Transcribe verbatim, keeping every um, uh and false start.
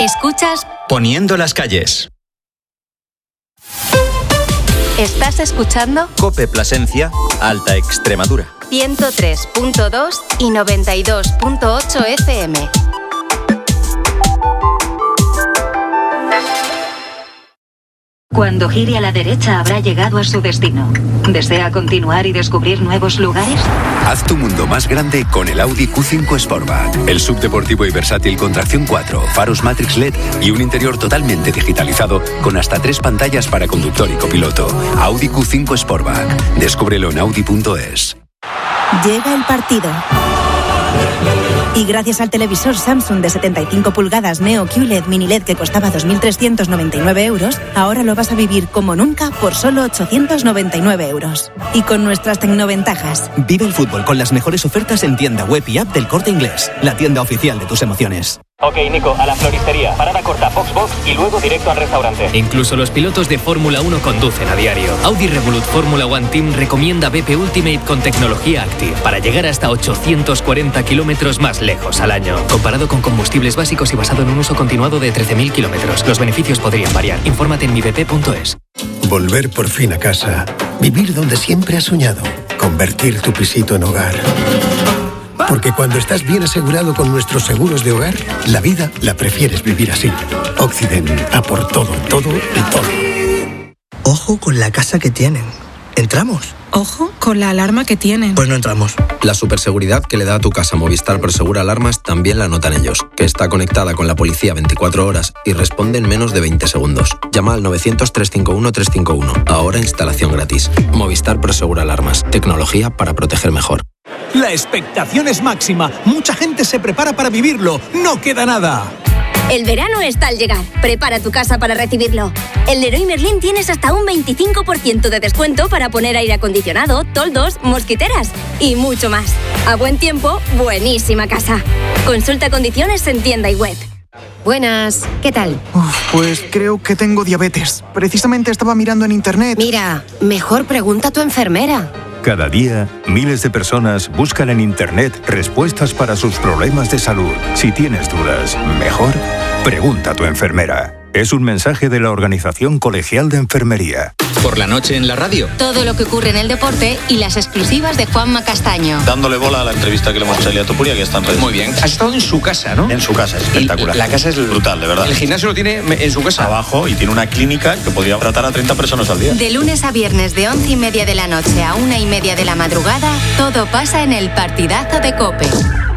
Escuchas Poniendo las calles. ¿Estás escuchando? COPE Plasencia, Alta Extremadura. ciento tres punto dos y noventa y dos punto ocho F M. Cuando gire a la derecha habrá llegado a su destino. ¿Desea continuar y descubrir nuevos lugares? Haz tu mundo más grande con el Audi Q cinco Sportback. El subdeportivo y versátil con tracción cuatro, faros Matrix L E D y un interior totalmente digitalizado con hasta tres pantallas para conductor y copiloto. Audi Q cinco Sportback. Descúbrelo en audi punto es. Llega el partido. Y gracias al televisor Samsung de setenta y cinco pulgadas Neo Q L E D Mini L E D que costaba dos mil trescientos noventa y nueve euros, ahora lo vas a vivir como nunca por solo ochocientos noventa y nueve euros. Y con nuestras tecnoventajas. Vive el fútbol con las mejores ofertas en tienda web y app del Corte Inglés, la tienda oficial de tus emociones. Ok, Nico, a la floristería, parada corta, Foxbox y luego directo al restaurante. Incluso los pilotos de Fórmula uno conducen a diario. Audi Revolut Fórmula One Team recomienda B P Ultimate con tecnología Active para llegar hasta ochocientos cuarenta kilómetros más lejos al año. Comparado con combustibles básicos y basado en un uso continuado de trece mil kilómetros. Los beneficios podrían variar. Infórmate en mi b p punto es. Volver por fin a casa. Vivir donde siempre has soñado. Convertir tu pisito en hogar. Porque cuando estás bien asegurado con nuestros seguros de hogar, la vida la prefieres vivir así. Occident, a por todo, todo y todo. Ojo con la casa que tienen. ¿Entramos? Ojo con la alarma que tienen. Pues no entramos. La superseguridad que le da a tu casa Movistar Prosegura Alarmas también la notan ellos, que está conectada con la policía veinticuatro horas y responde en menos de veinte segundos. Llama al novecientos, trescientos cincuenta y uno, trescientos cincuenta y uno. Ahora instalación gratis. Movistar Prosegura Alarmas. Tecnología para proteger mejor. La expectación es máxima. Mucha gente se prepara para vivirlo. No queda nada. El verano está al llegar. Prepara tu casa para recibirlo. En Leroy Merlin tienes hasta un veinticinco por ciento de descuento para poner aire acondicionado, toldos, mosquiteras y mucho más. A buen tiempo, buenísima casa. Consulta condiciones en tienda y web. Buenas, ¿qué tal? Uf, pues creo que tengo diabetes. Precisamente estaba mirando en internet. Mira, mejor pregunta a tu enfermera. Cada día, miles de personas buscan en Internet respuestas para sus problemas de salud. Si tienes dudas, mejor pregunta a tu enfermera. Es un mensaje de la Organización Colegial de Enfermería. Por la noche en la radio. Todo lo que ocurre en el deporte y las exclusivas de Juanma Castaño. Dándole bola a la entrevista que le hemos hecho a Elia Topuria, que está en redes. Muy bien. Has estado en su casa, ¿no? En su casa, es espectacular. Y la casa es brutal, de verdad. El gimnasio lo tiene en su casa. Abajo, y tiene una clínica que podría tratar a treinta personas al día. De lunes a viernes de once y media de la noche a una y media de la madrugada, todo pasa en el partidazo de COPE.